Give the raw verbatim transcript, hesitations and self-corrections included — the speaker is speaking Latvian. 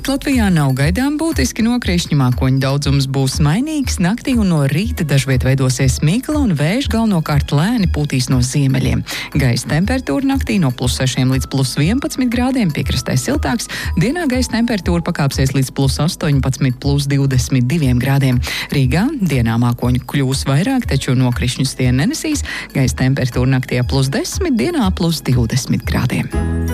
Rīt Latvijā nav gaidām būtiski nokrišņi, mākoņu daudzums būs mainīgs, naktī un no rīta dažviet veidosies migla un vējš galvenokārt lēni pūtīs no ziemeļiem. Gaisa temperatūra naktī no plus sešiem līdz plus vienpadsmit grādiem, piekrastē siltāks, dienā gaisa temperatūra pakāpsies līdz plus astoņpadsmit, plus divdesmit diviem grādiem. Rīgā dienā mākoņu kļūs vairāk, taču nokrišņus tie nenesīs, gaisa temperatūra naktī plus desmit, dienā plus divdesmit grādiem.